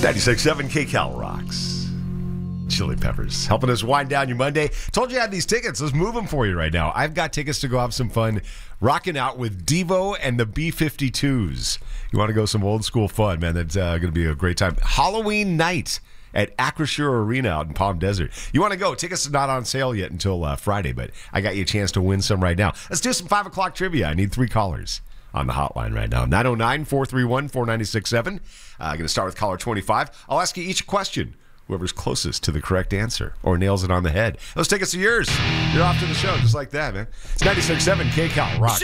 96.7 KCal rocks. Chili Peppers helping us wind down your Monday. Told you I had these tickets. Let's move them for you right now. I've got tickets to go have some fun rocking out with Devo and the B-52s. You want to go some old school fun, man. That's going to be a great time. Halloween night at Acrisure Arena out in Palm Desert. You want to go? Tickets are not on sale yet until Friday, but I got you a chance to win some right now. Let's do some 5 o'clock trivia. I need 3 callers on the hotline right now. 909-431-4967. I'm going to start with caller 25. I'll ask you each question. Whoever's closest to the correct answer or nails it on the head. Those tickets are yours. You're off to the show just like that, man. It's 96.7 KCal Rock.